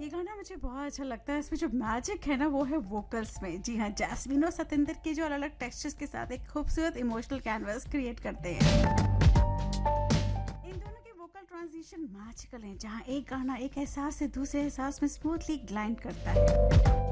ये गाना मुझे बहुत अच्छा लगता है। इसमें जो मैजिक है ना वो है वोकल्स में। जी हाँ, जैस्मीन और सतेंद्र के जो अलग अलग टेक्सचर्स के साथ एक खूबसूरत इमोशनल कैनवास क्रिएट करते हैं। इन दोनों के वोकल ट्रांजिशन मैजिकल हैं, जहाँ एक गाना एक एहसास से दूसरे एहसास में स्मूथली ग्लाइड करता है।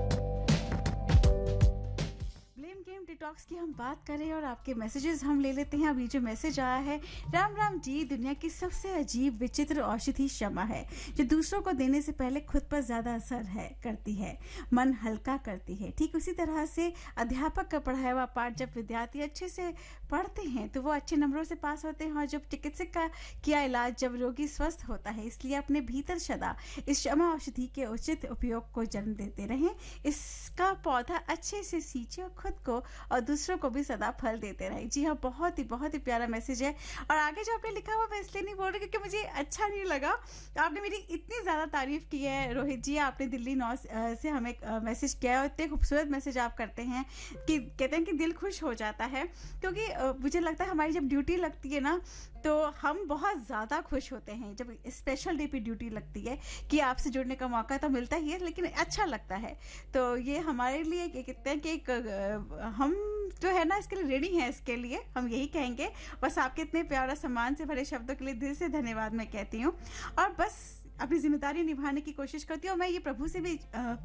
ब्लेम गेम डिटॉक्स की हम बात करें और आपके मैसेजेस हम ले लेते हैं। अभी जो मैसेज आया है, राम राम जी, दुनिया की सबसे अजीब विचित्र औषधि क्षमा है, जो दूसरों को देने से पहले खुद पर ज्यादा असर करती है, मन हल्का करती है। ठीक उसी तरह से अध्यापक का पढ़ाया हुआ पाठ जब विद्यार्थी अच्छे से पढ़ते हैं तो वो अच्छे नंबरों से पास होते हैं, और जब चिकित्सक का किया इलाज जब रोगी स्वस्थ होता है। इसलिए अपने भीतर सदा इस क्षमा औषधि के उचित उपयोग को जन्म देते रहें। इसका पौधा अच्छे से सींचे और खुद को और दूसरों को भी सदा फल देते रहे। जी हाँ, बहुत ही प्यारा मैसेज है। और आगे जो आपने लिखा हुआ मैं इसलिए नहीं बोल रही क्योंकि मुझे अच्छा नहीं लगा। आपने मेरी इतनी ज़्यादा तारीफ की है रोहित जी, आपने दिल्ली 9 से हमें मैसेज किया, और इतने खूबसूरत मैसेज आप करते हैं कि कहते हैं कि दिल खुश हो जाता है। क्योंकि मुझे लगता है हमारी जब ड्यूटी लगती है ना तो हम बहुत ज़्यादा खुश होते हैं जब स्पेशल डे पे ड्यूटी लगती है, कि आपसे जुड़ने का मौका तो मिलता ही है लेकिन अच्छा लगता है। तो ये हमारे लिए कहते हैं कि हम जो है ना इसके लिए रेडी हैं, इसके लिए हम यही कहेंगे। बस आपके इतने प्यार और सम्मान से भरे शब्दों के लिए दिल से धन्यवाद मैं कहती हूँ, और बस अपनी जिम्मेदारी निभाने की कोशिश करती हूँ। मैं ये प्रभु से भी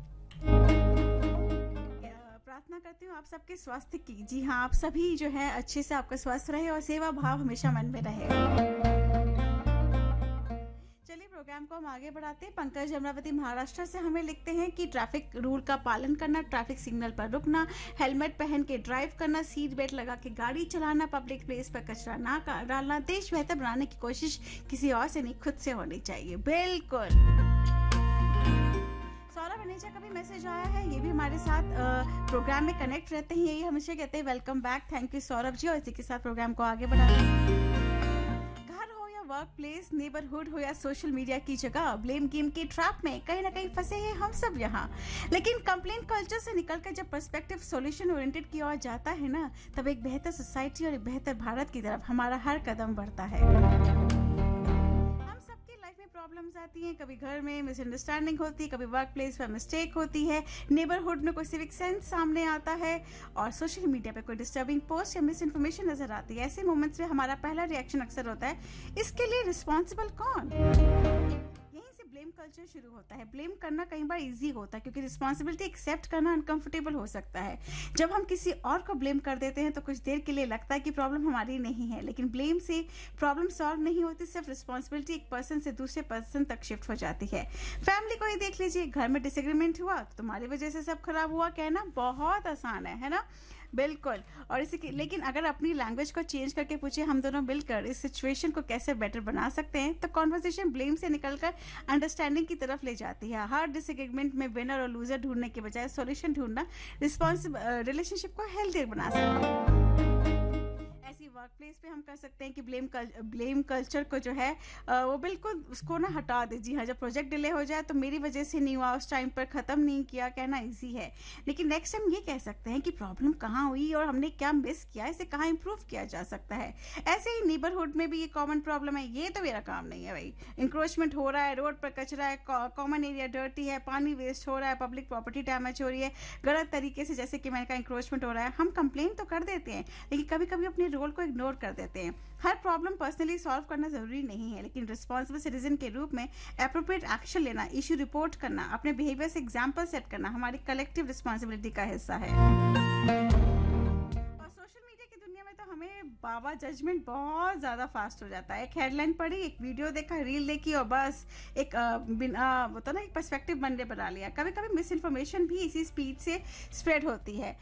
प्रार्थना करती हूँ आप सबके स्वास्थ्य की। जी हाँ, आप सभी जो है अच्छे से आपका स्वास्थ्य रहे और सेवा भाव हमेशा मन में रहे। चलिए प्रोग्राम को हम आगे बढ़ाते हैं। पंकज अमरावती महाराष्ट्र से हमें लिखते हैं कि ट्रैफिक रूल का पालन करना, ट्रैफिक सिग्नल पर रुकना, हेलमेट पहन के ड्राइव करना, सीट बेल्ट लगा के गाड़ी चलाना, पब्लिक प्लेस पर कचरा ना डालना, देश बेहतर बनाने की कोशिश किसी और से नहीं खुद से होनी चाहिए। बिल्कुल। सौरभ अनेजा का भी मैसेज आया है, ये भी हमारे साथ प्रोग्राम में कनेक्ट रहते हैं, यही हमेशा कहते हैं welcome back. Thank you Saurabh ji, और इसी के साथ प्रोग्राम को आगे बढ़ाते हैं। घर हो या वर्क प्लेस, नेबरहुड हो या सोशल मीडिया की जगह, ब्लेम गेम के ट्रैप में कहीं ना कहीं फंसे हैं हम सब यहाँ। लेकिन कंप्लेंट कल्चर से निकलकर जब पर्सपेक्टिव सॉल्यूशन ओरिएंटेड की ओर जाता है ना, तब एक बेहतर सोसाइटी और एक बेहतर भारत की तरफ हमारा हर कदम बढ़ता है। प्रॉब्लम्स आती हैं, कभी घर में मिसअंडरस्टैंडिंग होती है, कभी वर्क प्लेस पर मिस्टेक होती है, नेबरहुड में कोई सिविक सेंस सामने आता है, और सोशल मीडिया पे कोई डिस्टर्बिंग पोस्ट या मिस इन्फॉर्मेशन नजर आती है। ऐसे मोमेंट्स में हमारा पहला रिएक्शन अक्सर होता है, इसके लिए रिस्पॉन्सिबल कौन? यहीं से ब्लेम कल्चर शुरू होता है। ब्लेम करना कई बार इजी होता है क्योंकि रिस्पॉन्सिबिलिटी एक्सेप्ट करना अनकंफर्टेबल हो सकता है। जब हम किसी और को ब्लेम कर देते हैं तो कुछ देर के लिए लगता है कि प्रॉब्लम हमारी नहीं है, लेकिन ब्लेम से प्रॉब्लम सॉल्व नहीं होती, सिर्फ रिस्पॉन्सिबिलिटी एक पर्सन से दूसरे पर्सन तक शिफ्ट हो जाती है। फैमिली को ही देख लीजिए, घर में डिसएग्रीमेंट हुआ तो तुम्हारी वजह से सब खराब हुआ कहना बहुत आसान है ना? बिल्कुल। और लेकिन अगर अपनी लैंग्वेज को चेंज करके पूछे हम दोनों मिलकर इस सिचुएशन को कैसे बेटर बना सकते हैं, तो कॉन्वर्सेशन ब्लेम से निकलकर अंडरस्टैंडिंग की तरफ ले जाती है। हर डिसएग्रीमेंट में विनर और लूजर ढूंढने के बजाय सॉल्यूशन ढूंढना रिलेशनशिप को हेल्दी बना सकता है। ऐसी वर्क प्लेस पे हम कर सकते हैं कि ब्लेम कल्चर को जो है वो बिल्कुल उसको ना हटा दे। जी हाँ, जब प्रोजेक्ट डिले हो जाए तो मेरी वजह से नहीं हुआ, उस टाइम पर ख़त्म नहीं किया, कहना इजी है। लेकिन नेक्स्ट टाइम ये कह सकते हैं कि प्रॉब्लम कहाँ हुई और हमने क्या मिस किया, इसे कहाँ इंप्रूव किया जा सकता है। ऐसे ही नेबरहुड में भी ये कॉमन प्रॉब्लम है, ये तो मेरा काम नहीं है भाई। इंक्रोचमेंट हो रहा है, रोड पर कचरा है, कॉमन एरिया डर्टी है, पानी वेस्ट हो रहा है, पब्लिक प्रॉपर्टी डैमेज हो रही है गलत तरीके से, जैसे कि मैंने कहा इंक्रोचमेंट हो रहा है। हम कंप्लेन तो कर देते हैं लेकिन कभी कभी अपने रोल को इग्नोर कर देते हैं। हर प्रॉब्लम पर्सनली सॉल्व करना जरूरी नहीं है, लेकिन रिस्पॉन्सिबल सिटीजन के रूप में एप्रोप्रिएट एक्शन लेना, इशू रिपोर्ट करना, अपने बिहेवियर से एग्जाम्पल सेट करना हमारी कलेक्टिव रिस्पॉन्सिबिलिटी का हिस्सा है। और सोशल मीडिया की दुनिया में तो हमें बाबा जजमेंट बहुत ज्यादा फास्ट हो जाता है। एक हेडलाइन पढ़ी, एक वीडियो देखा, रील देखी और बस एक बिना एक पर्सपेक्टिव बनने बना लिया। कभी कभी मिस इन्फॉर्मेशन भी इसी स्पीड से स्प्रेड होती है।